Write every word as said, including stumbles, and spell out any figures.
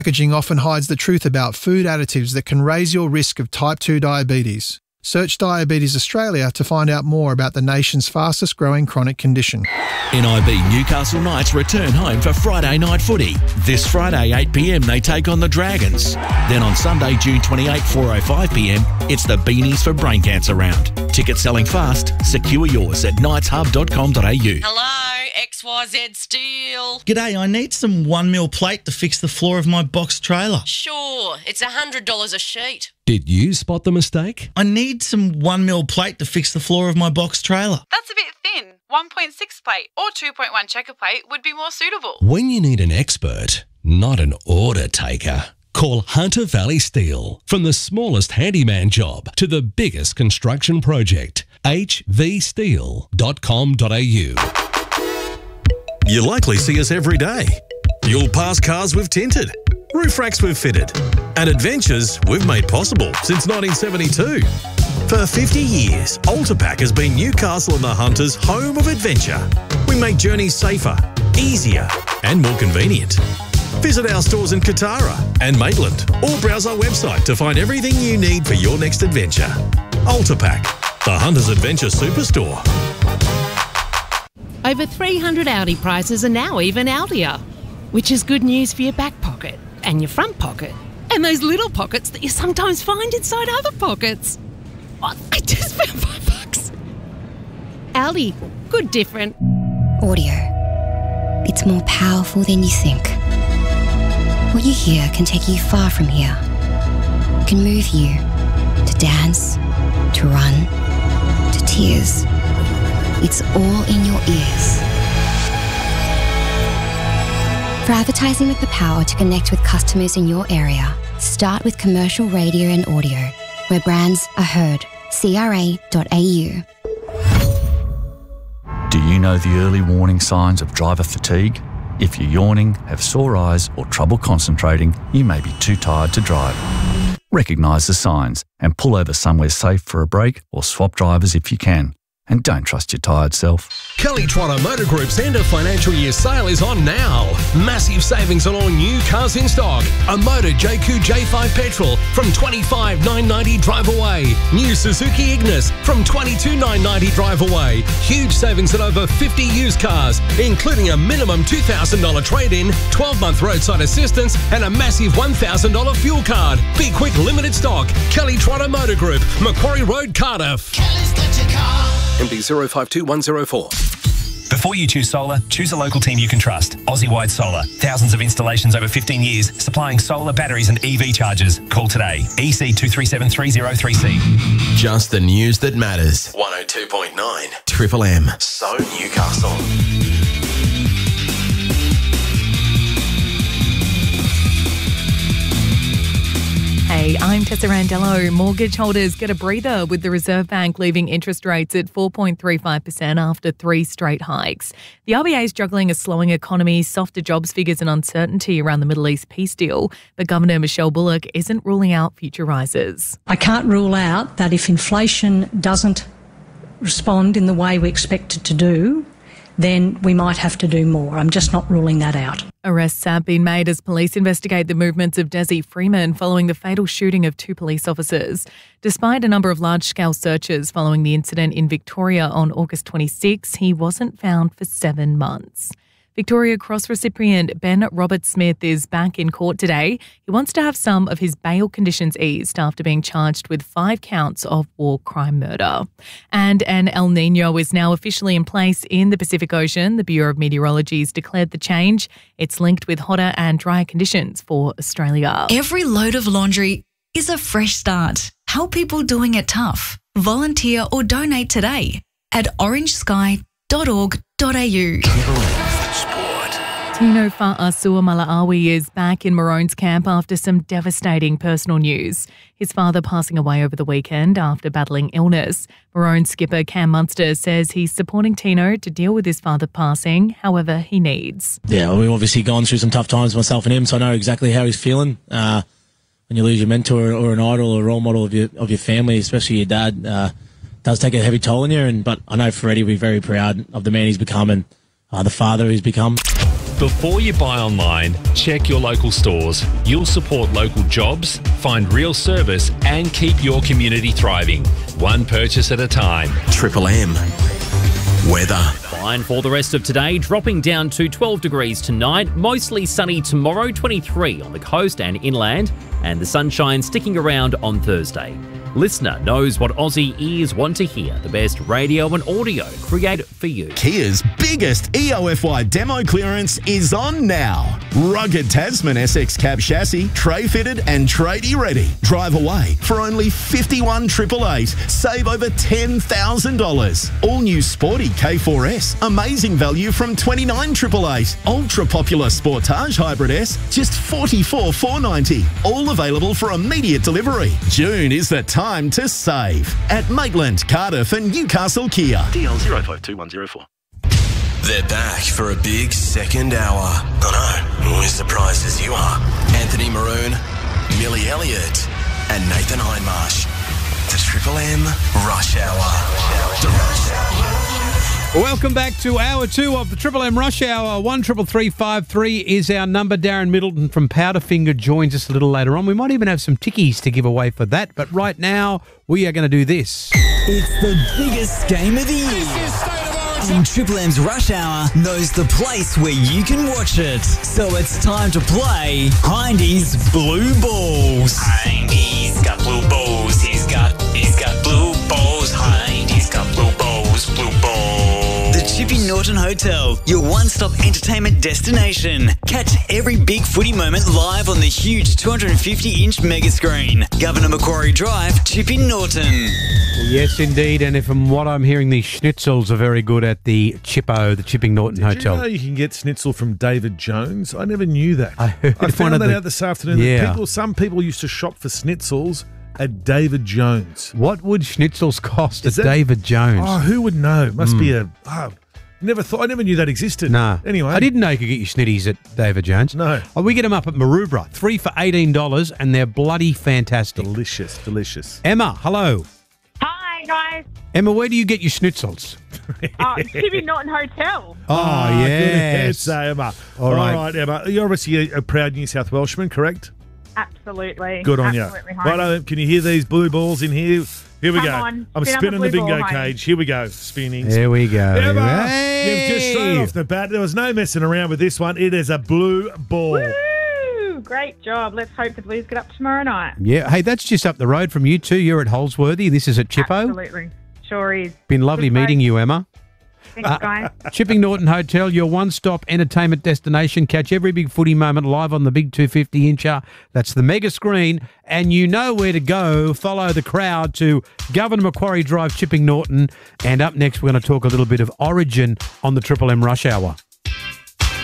Packaging often hides the truth about food additives that can raise your risk of type two diabetes. Search Diabetes Australia to find out more about the nation's fastest growing chronic condition. N I B Newcastle Knights return home for Friday night footy. This Friday, eight p m, they take on the Dragons. Then on Sunday, June twenty-eighth, four oh five p m, it's the Beanies for Brain Cancer round. Tickets selling fast. Secure yours at knights hub dot com dot a u. Hello, X Y Z Steel. G'day, I need some one mil plate to fix the floor of my box trailer. Sure, it's one hundred dollars a sheet. Did you spot the mistake? I need some one mil plate to fix the floor of my box trailer. That's a bit thin. one point six plate or two point one checker plate would be more suitable. When you need an expert, not an order taker, call Hunter Valley Steel. From the smallest handyman job to the biggest construction project, h v steel dot com dot a u. You likely see us every day. You'll pass cars we've tinted, roof racks we've fitted, and adventures we've made possible since nineteen seventy-two. For fifty years, Ultrapack has been Newcastle and the Hunters' home of adventure. We make journeys safer, easier, and more convenient. Visit our stores in Katara and Maitland, or browse our website to find everything you need for your next adventure. Ultrapack, the Hunters Adventure Superstore. Over three hundred Audi prices are now even Audier, which is good news for your back pocket and your front pocket and those little pockets that you sometimes find inside other pockets. What? I just found five bucks. Audi, good different. Audio. It's more powerful than you think. What you hear can take you far from here. It can move you to dance, to run, to tears. It's all in your ears. For advertising with the power to connect with customers in your area, start with commercial radio and audio, where brands are heard. c r a dot a u. Do you know the early warning signs of driver fatigue? If you're yawning, have sore eyes or trouble concentrating, you may be too tired to drive. Recognise the signs and pull over somewhere safe for a break or swap drivers if you can. And don't trust your tired self. Kelly Trotter Motor Group's end of financial year sale is on now. Massive savings on all new cars in stock. A Motor J Q J five Petrol from twenty-five thousand nine hundred ninety drive away. New Suzuki Ignis from twenty-two thousand nine hundred ninety drive away. Huge savings on over fifty used cars, including a minimum two thousand dollars trade-in, twelve month roadside assistance and a massive one thousand dollars fuel card. Be quick, limited stock. Kelly Trotter Motor Group, Macquarie Road, Cardiff. Kelly's got your car. M B zero five two one zero four. Before you choose solar, choose a local team you can trust. Aussie-wide Solar. Thousands of installations over fifteen years, supplying solar, batteries and E V chargers. Call today. E C two three seven three zero three C. Just the news that matters. one oh two point nine Triple M. So Newcastle. Hey, I'm Tessa Randello. Mortgage holders get a breather with the Reserve Bank leaving interest rates at four point three five percent after three straight hikes. The R B A is juggling a slowing economy, softer jobs figures and uncertainty around the Middle East peace deal, but Governor Michelle Bullock isn't ruling out future rises. I can't rule out that if inflation doesn't respond in the way we expect it to do, then we might have to do more. I'm just not ruling that out. Arrests have been made as police investigate the movements of Desi Freeman following the fatal shooting of two police officers. Despite a number of large-scale searches following the incident in Victoria on August twenty-sixth, he wasn't found for seven months. Victoria Cross recipient Ben Robert-Smith is back in court today. He wants to have some of his bail conditions eased after being charged with five counts of war crime murder. And an El Nino is now officially in place in the Pacific Ocean. The Bureau of Meteorology has declared the change. It's linked with hotter and drier conditions for Australia. Every load of laundry is a fresh start. Help people doing it tough. Volunteer or donate today at orange sky dot org dot a u. Tino Fa'asuamalawi is back in Maroon's camp after some devastating personal news. His father passing away over the weekend after battling illness. Maroon skipper Cam Munster says he's supporting Tino to deal with his father passing however he needs. Yeah, we've obviously gone through some tough times, myself and him, so I know exactly how he's feeling. Uh, when you lose your mentor or an idol or a role model of your of your family, especially your dad, uh, does take a heavy toll on you. And but I know Freddie will be very proud of the man he's become and uh, the father he's become. Before you buy online, check your local stores. You'll support local jobs, find real service and keep your community thriving. One purchase at a time. Triple M. Weather. Fine for the rest of today, dropping down to twelve degrees tonight. Mostly sunny tomorrow, twenty-three on the coast and inland, and the sunshine sticking around on Thursday. Listener knows what Aussie ears want to hear. The best radio and audio created for you. Kia's biggest E O F Y demo clearance is on now. Rugged Tasman S X cab chassis, tray fitted and tradie ready. Drive away for only fifty-one triple eight. Save over ten thousand dollars. All new sporty K four S, amazing value from twenty-nine triple eight. Ultra popular Sportage Hybrid S, just forty-four four ninety. All available for immediate delivery. June is the time Time to save at Maitland, Cardiff and Newcastle Kia. D L zero five two one zero four. They're back for a big second hour. I know, we're as surprised as you are. Anthony Maroon, Millie Elliott and Nathan Hindmarsh. The Triple M Rush Hour. The Rush Hour. Welcome back to hour two of the Triple M Rush Hour. One triple three five three is our number. Darren Middleton from Powderfinger joins us a little later on. We might even have some tickies to give away for that. But right now, we are going to do this. It's the biggest game of the year. And Triple M's Rush Hour knows the place where you can watch it. So it's time to play Hindy's Blue Balls. Hindy's got blue balls. He's got, he's got blue balls. Hindy's got blue balls, blue balls. The Chippy Norton Hotel, your one-stop entertainment destination. Catch every big footy moment live on the huge two hundred fifty inch mega screen. Governor Macquarie Drive, Chippy Norton. Yes, indeed. And if from what I'm hearing, the schnitzels are very good at the Chippo, the Chipping Norton Did Hotel. You know you can get schnitzel from David Jones? I never knew that. I heard I found that the, out this afternoon. Yeah. That people, some people used to shop for schnitzels at David Jones. What would schnitzels cost Is at that- David Jones? Oh, who would know? Must Mm. be a. Oh, never thought. I never knew that existed. No. Anyway, I didn't know you could get your snitties at David Jones. No. Oh, we get them up at Maroubra, three for eighteen dollars, and they're bloody fantastic. Delicious, delicious. Emma, hello. Hi, guys. Emma, where do you get your schnitzels? Oh, Chippy Norton Hotel. Oh, Ah, good yes. answer, Emma. All All right. right. Emma. You're obviously a, a proud New South Welshman, correct? Absolutely. Good on you. Absolutely. Right, can you hear these blue balls in here? Here we Come go. on, I'm spin up spinning a the blue bingo ball, honey. cage. Here we go. Spinning. There we go. Emma, Hey! you've just straight off the bat. There was no messing around with this one. It is a blue ball. Woo! Great job. Let's hope the Blues get up tomorrow night. Yeah. Hey, that's just up the road from you two. You're at Holsworthy. This is at Chippo. Absolutely. Sure is. Been lovely Good meeting place. you, Emma. Thanks, Uh, guys. Chipping Norton Hotel, your one-stop entertainment destination. Catch every big footy moment live on the big two fifty incher. That's the mega screen. And you know where to go. Follow the crowd to Governor Macquarie Drive, Chipping Norton. And up next, we're going to talk a little bit of Origin on the Triple M Rush Hour.